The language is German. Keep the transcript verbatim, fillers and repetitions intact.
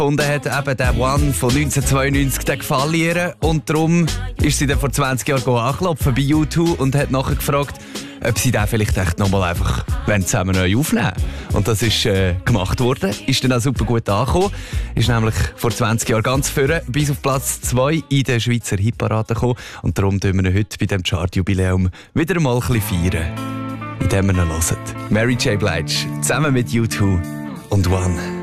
gefunden hat, eben der One von neunzehnhundertzweiundneunzig, der gefallen ihr. Und darum ist sie dann vor zwanzig Jahren angeklopft bei U zwei und hat nachher gefragt, ob sie den vielleicht echt nochmal einfach zusammen neu aufnehmen wollen. Und das ist äh, gemacht worden, ist dann auch super gut angekommen. Ist nämlich vor zwanzig Jahren ganz vorne bis auf Platz zwei in der Schweizer Hitparade gekommen. Und darum tun wir heute bei diesem Chartjubiläum wieder mal ein bisschen feiern, indem wir ihn hören. Mary J. Blige zusammen mit U zwei und One.